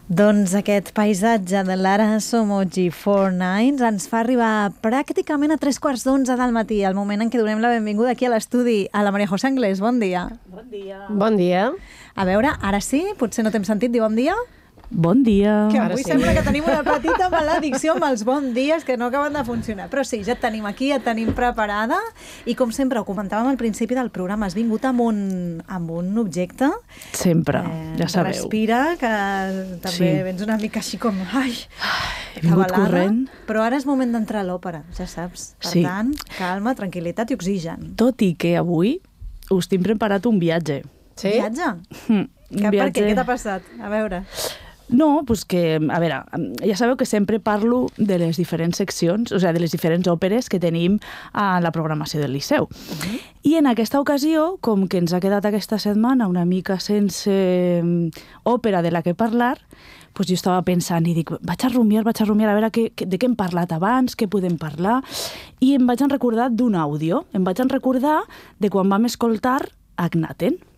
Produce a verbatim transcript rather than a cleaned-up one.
Doncs aquest paisatge de l'Ara Somoji quaranta nou ens fa arribar pràcticament a tres quarts d'onze del matí, al moment en què donem la benvinguda aquí a l'estudi a la Maria José Anglès. Bon dia. Bon dia. Bon dia. A veure, ara sí? Potser no t'hem sentit dir bon dia? Bon dia. Que Ara avui sí. sembla que tenim una petita maledicció amb els bons dies que no acaben de funcionar. Però sí, ja et tenim aquí, ja et tenim preparada. I com sempre, ho comentàvem al principi del programa, has vingut amb un, amb un objecte. Sempre, Eh, ja sabeu. Respira, que també Sí. vens una mica així com... Ai, He vingut cabalada. corrent. Però ara és moment d'entrar a l'òpera, ja saps. Per Sí. tant, calma, tranquil·litat i oxigen. Tot i que avui us tinc preparat un viatge. Sí? Viatge? Mm, Que, per què? Què t'ha passat? A veure... No, pues que, a veure, ja sabeu que sempre parlo de les diferents seccions, o sigui, de les diferents òperes que tenim a la programació del Liceu. Uh-huh. I en aquesta ocasió, com que ens ha quedat aquesta setmana una mica sense mm, òpera de la que parlar, pues jo estava pensant i dic, vaig a rumiar, vaig a rumiar, a veure què, què, de què hem parlat abans, què podem parlar, i em vaig recordar d'un àudio, em vaig recordar de quan vam escoltar Akhenaten.